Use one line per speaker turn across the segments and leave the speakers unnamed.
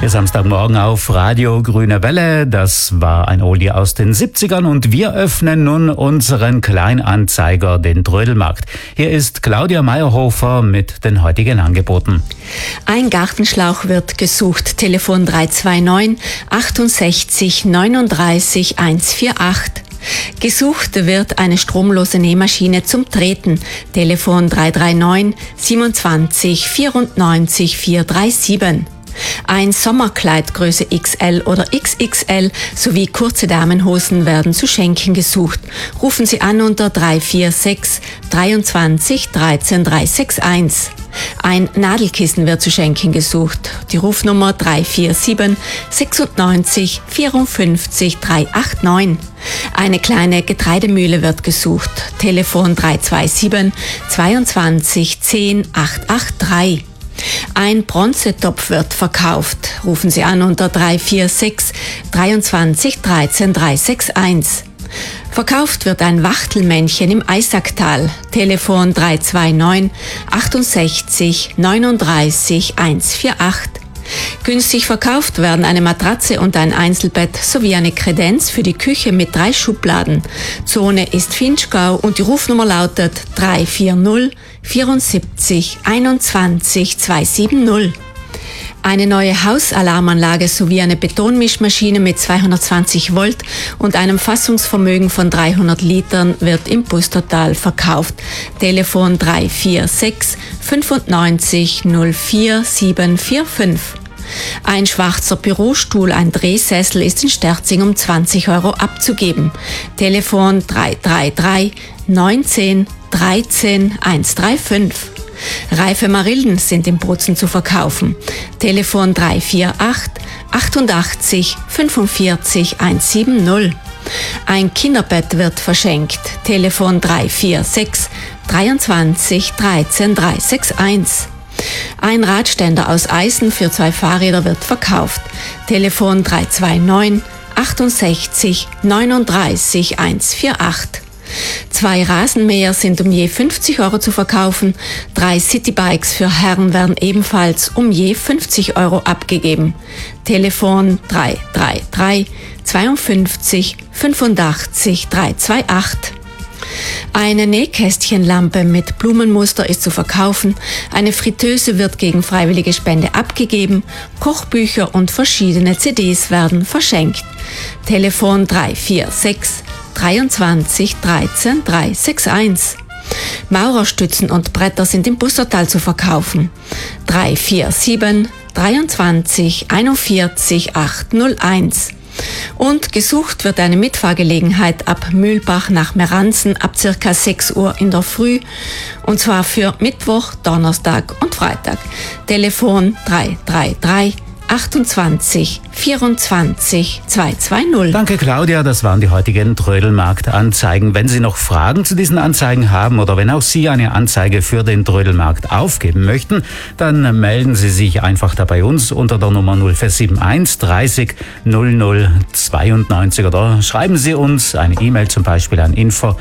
Samstagmorgen auf Radio Grüne Welle. Das war ein Oldie aus den 70ern und wir öffnen nun unseren Kleinanzeiger, den Trödelmarkt. Hier ist Claudia Meyerhofer mit den heutigen Angeboten.
Ein Gartenschlauch wird gesucht. Telefon 329 68 39 148. Gesucht wird eine stromlose Nähmaschine zum Treten. Telefon 339 27 94 437. Ein Sommerkleid Größe XL oder XXL sowie kurze Damenhosen werden zu schenken gesucht. Rufen Sie an unter 346 23 13 361. Ein Nadelkissen wird zu schenken gesucht. Die Rufnummer 347 96 54 389. Eine kleine Getreidemühle wird gesucht. Telefon 327 22 10 883. Ein Bronzetopf wird verkauft. Rufen Sie an unter 346 23 13 361. Verkauft wird ein Wachtelmännchen im Eisacktal. Telefon 329 68 39 148. Günstig verkauft werden eine Matratze und ein Einzelbett sowie eine Kredenz für die Küche mit 3 Schubladen. Zone ist Finchgau und die Rufnummer lautet 340 74 21 270. Eine neue Hausalarmanlage sowie eine Betonmischmaschine mit 220 Volt und einem Fassungsvermögen von 300 Litern wird im Pustertal verkauft. Telefon 346 95 04 745. Ein schwarzer Bürostuhl, ein Drehsessel ist in Sterzing um 20 € abzugeben. Telefon 333 19 13 135. Reife Marillen sind in Bozen zu verkaufen. Telefon 348 88 45 170. Ein Kinderbett wird verschenkt. Telefon 346 23 13 361. Ein Radständer aus Eisen für 2 Fahrräder wird verkauft. Telefon 329 68 39 148. 2 Rasenmäher sind um je 50 € zu verkaufen. 3 Citybikes für Herren werden ebenfalls um je 50 € abgegeben. Telefon 333 52 85 328. Eine Nähkästchenlampe mit Blumenmuster ist zu verkaufen. Eine Fritteuse wird gegen freiwillige Spende abgegeben. Kochbücher und verschiedene CDs werden verschenkt. Telefon 346 23 13 361. Maurerstützen und Bretter sind im Pustertal zu verkaufen. 347 23 41 801. Und gesucht wird eine Mitfahrgelegenheit ab Mühlbach nach Meranzen ab ca. 6 Uhr in der Früh. Und zwar für Mittwoch, Donnerstag und Freitag. Telefon 333 28 24 220.
Danke Claudia, das waren die heutigen Trödelmarkt-Anzeigen. Wenn Sie noch Fragen zu diesen Anzeigen haben oder wenn auch Sie eine Anzeige für den Trödelmarkt aufgeben möchten, dann melden Sie sich einfach da bei uns unter der Nummer 0471 30 00 92 oder schreiben Sie uns eine E-Mail zum Beispiel an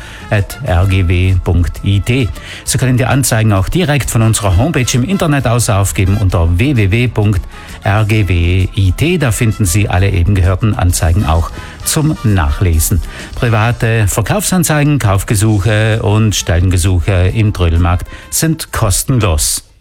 info@rgw.it. Sie können die Anzeigen auch direkt von unserer Homepage im Internet aus aufgeben unter www.rgw.it. Da finden Sie alle eben gehörten Anzeigen auch zum Nachlesen. Private Verkaufsanzeigen, Kaufgesuche und Stellengesuche im Trödelmarkt sind kostenlos.